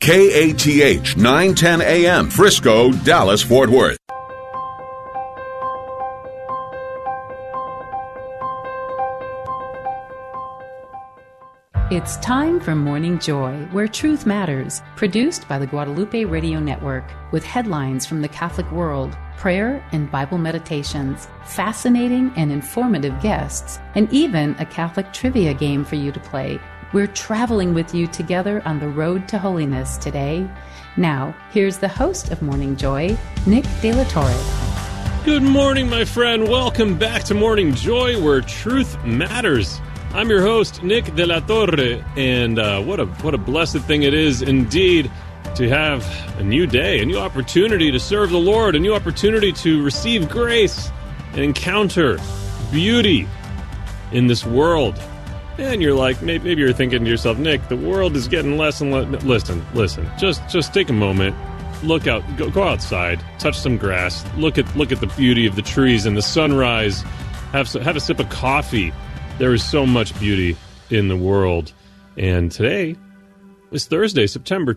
KATH 910 AM, Frisco, Dallas, Fort Worth. It's time for Morning Joy, where truth matters, produced by the Guadalupe Radio Network, with headlines from the Catholic world, prayer and Bible meditations, fascinating and informative guests, and even a Catholic trivia game for you to play. We're traveling with you together on the road to holiness today. Now, here's the host of Morning Joy, Nick De La Torre. Good morning, my friend. Welcome back to Morning Joy, where truth matters. I'm your host, Nick De La Torre, and what a blessed thing it is indeed to have a new day, a new opportunity to serve the Lord, a new opportunity to receive grace and encounter beauty in this world. And you're like, maybe you're thinking to yourself, Nick, the world is getting less and less. Listen. Just take a moment, look out, go outside, touch some grass, look at the beauty of the trees and the sunrise. Have a sip of coffee. There is so much beauty in the world. And today is Thursday, September